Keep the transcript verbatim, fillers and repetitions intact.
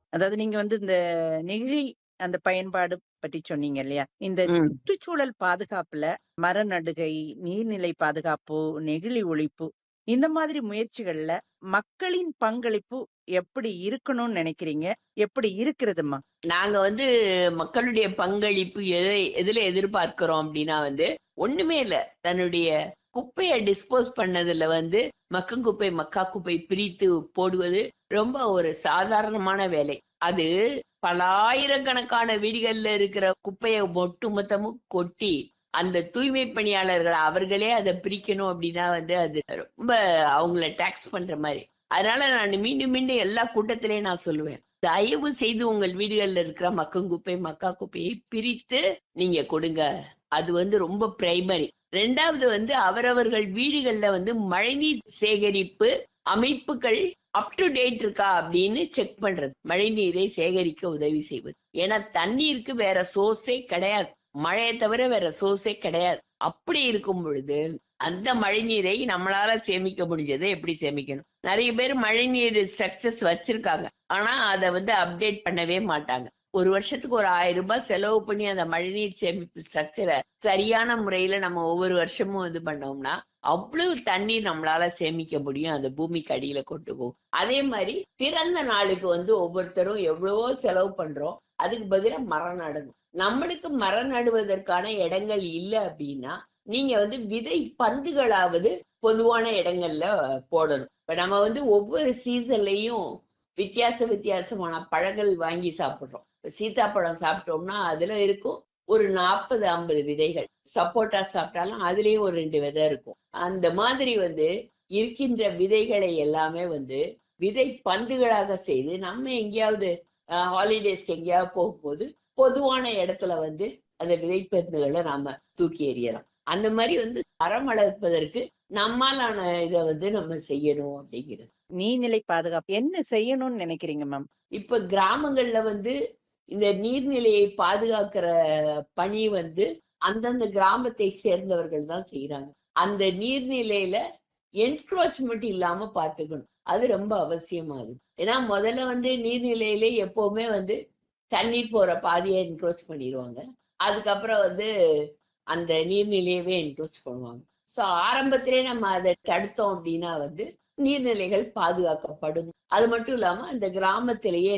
அதாவது நீங்க வந்து இந்த நெகிழி அந்த பயன்பாடு பற்றி சொன்னீங்க இல்லையா? இந்த ம். சுற்றுச்சூழல் பாதுகாப்புல மர நடுகை, நீர்நிலை பாதுகாப்பு, நெகிழி ஒழிப்பு இந்த மாதிரி முயற்சிகள்ல மக்களின் பங்களிப்பு எப்படி இருக்கணும்னு நினைக்கிறீங்க? எப்படி இருக்கிறதுமா? நாங்க வந்து மக்களுடைய பங்களிப்பு எதை எதுல எதிர்பார்க்கிறோம் அப்படின்னா வந்து ஒண்ணுமே இல்ல. தன்னுடைய குப்பைய டிஸ்போஸ் பண்ணதுல வந்து மக்கும் குப்பை, மக்கா குப்பை பிரித்து போடுவது ரொம்ப ஒரு சாதாரணமான வேலை. அது பலாயிரக்கணக்கான வீடுகள்ல இருக்கிற குப்பைய ஒட்டு மொத்தமும் கொட்டி அந்த தூய்மை பணியாளர்கள் அவர்களே அதை பிரிக்கணும் அப்படின்னா வந்து அது ரொம்ப அவங்கள டாக்ஸ் பண்ற மாதிரி. அதனால நான் மீண்டும் மீண்டும் எல்லா கூட்டத்திலையும் நான் சொல்லுவேன், தயவு செய்து உங்கள் வீடுகள்ல இருக்கிற மக்கும் குப்பை, மக்கா குப்பையை பிரித்து நீங்க கொடுங்க. அது வந்து ரொம்ப பிரைமரி. ரெண்டாவது வந்து அவரவர்கள் வீடுகள்ல வந்து மழைநீர் சேகரிப்பு அமைப்புகள் அப் டு டேட் இருக்கா அப்படின்னு செக் பண்றது. மழைநீரை சேகரிக்க உதவி செய்வது. ஏன்னா தண்ணீருக்கு வேற சோர்ஸே கிடையாது. மழையை தவிர வேற சோர்ஸே கிடையாது. அப்படி இருக்கும் பொழுது அந்த மழைநீரை நம்மளால சேமிக்க முடிஞ்சதை எப்படி சேமிக்கணும்? நிறைய பேர் மழைநீர் ஸ்ட்ரக்சர்ஸ் வச்சிருக்காங்க. ஆனா அதை வந்து அப்டேட் பண்ணவே மாட்டாங்க. ஒரு வருஷத்துக்கு ஒரு ஆயிரம் ரூபாய் செலவு பண்ணி அந்த மழைநீர் சேமிப்பு ஸ்ட்ரக்சரை சரியான முறையில நம்ம ஒவ்வொரு வருஷமும் இது பண்ணோம்னா அவ்வளவு தண்ணீர் நம்மளால சேமிக்க முடியும். அந்த பூமிக்கு அடியில கொண்டு போகும். அதே மாதிரி பிறந்த நாளுக்கு வந்து ஒவ்வொருத்தரும் எவ்வளவோ செலவு பண்றோம். அதுக்கு பதிலா மரம் நடணும். நம்மளுக்கு மரம் நடுவதற்கான இடங்கள் இல்லை அப்படின்னா நீங்க வந்து விதை பந்துகளாவது பொதுவான இடங்கள்ல போடணும். இப்ப நம்ம வந்து ஒவ்வொரு சீசன்லயும் வித்தியாச வித்தியாசமான பழங்கள் வாங்கி சாப்பிடுறோம். சீத்தாப்பழம் சாப்பிட்டோம்னா அதுல இருக்கும் ஒரு நாற்பது ஐம்பது விதைகள். சப்போட்டா சாப்பிட்டாலும் அதுலயும் ஒரு ரெண்டு விதை இருக்கும். அந்த மாதிரி வந்து இருக்கின்ற விதைகளை எல்லாமே வந்து விதை பந்துகளாக செய்து நம்ம எங்கேயாவது ஹாலிடேஸ்க்கு எங்கேயாவது போகும்போது பொதுவான இடத்துல வந்து அந்த விதைப்பந்துகளை நாம தூக்கி எறியலாம். அந்த மாதிரி வந்து மரம் வளர்ப்பதற்கு நம்மாலான இதை வந்து நம்ம செய்யணும் அப்படிங்கிறது. நீர்நிலை பாதுகாப்பு என்ன செய்யணும்னு நினைக்கிறீங்க மேம்? இப்ப கிராமங்கள்ல வந்து இந்த நீர்நிலையை பாதுகாக்கிற பணி வந்து அந்தந்த கிராமத்தை சேர்ந்தவர்கள் தான் செய்யறாங்க. அந்த நீர்நிலையில என்க்ரோச்மெண்ட் இல்லாம பாத்துக்கணும். அது ரொம்ப அவசியமாகுது. ஏன்னா முதல்ல வந்து நீர்நிலையில எப்பவுமே வந்து தண்ணீர் போற பாதையை என்க்ரோச் பண்ணிடுவாங்க. அதுக்கப்புறம் வந்து அந்த நீர்நிலையவே என்க்ரோச் பண்ணுவாங்க. சோ ஆரம்பத்திலே நம்ம அதை தடுத்தோம் அப்படின்னா வந்து நீர்நிலைகள் பாதுகாக்கப்படும். அது மட்டும் இல்லாம அந்த கிராமத்திலேயே